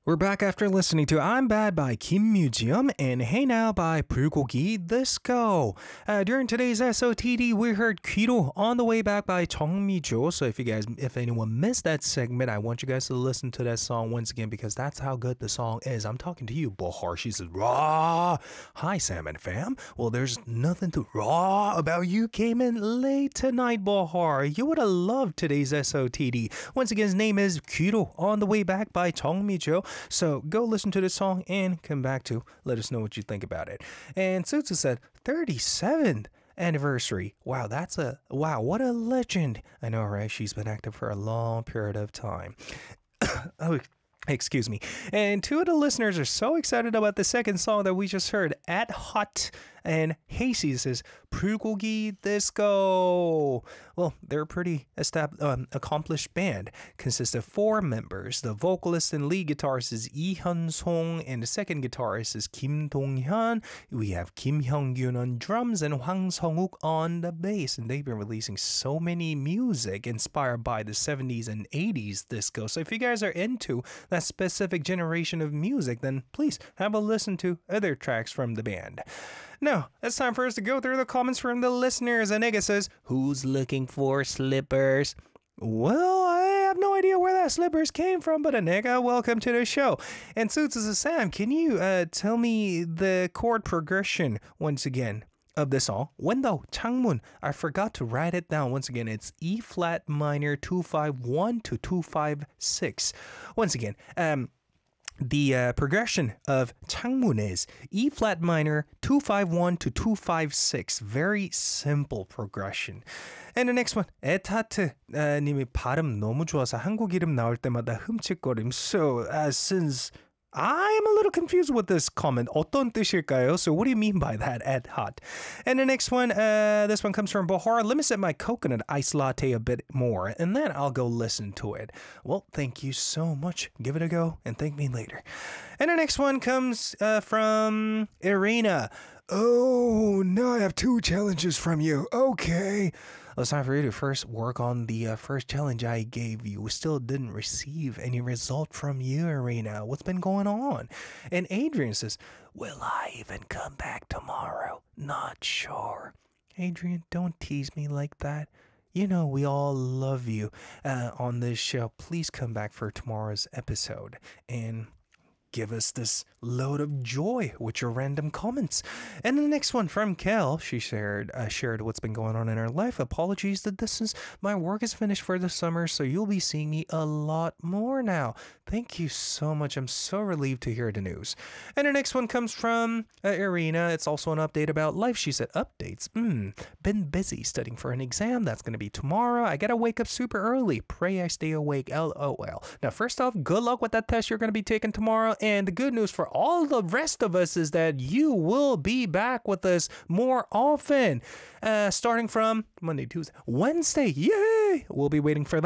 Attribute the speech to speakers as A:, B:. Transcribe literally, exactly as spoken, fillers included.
A: We're back after listening to I'm Bad by Kim Mu-jeum and Hey Now by 불고기 Disco. Uh, during today's S O T D, we heard Kiro on the way back by Jung Mi-jo. So if you guys, if anyone missed that segment, I want you guys to listen to that song once again because that's how good the song is. I'm talking to you, Bohar. She says, raw. Hi, Sam and fam. Well, there's nothing to raw about you came in late tonight, Bohar. You would have loved today's S O T D. Once again, his name is Kiro on the way back by Jung Mi-jo. So go listen to this song and come back to let us know what you think about it. And Sutsu said thirty-seventh anniversary. Wow, that's a wow, what a legend. I know, right? She's been active for a long period of time. Oh, excuse me. And two of the listeners are so excited about the second song that we just heard, At Hot. And Hasey says, 불고기 Disco. Well, they're a pretty estab- um, accomplished band. Consists of four members. The vocalist and lead guitarist is Lee Hyun-song, and the second guitarist is Kim Dong-hyun. We have Kim Hyung-gyun on drums and Hwang Sung-uk on the bass. And they've been releasing so many music inspired by the seventies and eighties disco. So if you guys are into that specific generation of music, then please have a listen to other tracks from the band. Now, it's time for us to go through the comments from the listeners. Anega says, who's looking for slippers? Well, I have no idea where that slippers came from, but Anega, welcome to the show. And Suits says, Sam, can you uh, tell me the chord progression once again of the song? Wendo, Changmun, I forgot to write it down. Once again, it's E flat minor two five one to two five six. Once again, um... The uh, progression of Changmun is E flat minor two five one to two five six. Very simple progression. And the next one, 에타트 uh, 님이 발음 너무 좋아서 한국 이름 나올 때마다 흠칫거림. So uh, since I am a little confused with this comment. 어떤 뜻일까요? So what do you mean by that, at hot? And the next one, uh, this one comes from Bohar. Let me set my coconut ice latte a bit more, and then I'll go listen to it. Well, thank you so much. Give it a go, and thank me later. And the next one comes uh, from Irina. Oh, now I have two challenges from you. Okay. Well, it's time for you to first work on the uh, first challenge I gave you. We still didn't receive any result from you, Irina. What's been going on? And Adrian says, will I even come back tomorrow? Not sure. Adrian, don't tease me like that. You know we all love you uh, on this show. Please come back for tomorrow's episode and give us this load of joy with your random comments. And the next one from Kel, she shared uh, shared what's been going on in her life. Apologies that this is my work is finished for the summer, so you'll be seeing me a lot more now. Thank you so much. I'm so relieved to hear the news. And the next one comes from uh, Irina. It's also an update about life. She said, updates. Hmm. Been busy studying for an exam. That's going to be tomorrow. I got to wake up super early. Pray I stay awake. LOL. Now, first off, good luck with that test you're going to be taking tomorrow. And the good news for all the rest of us is that you will be back with us more often. Uh, starting from Monday, Tuesday, Wednesday. Yay! We'll be waiting for that.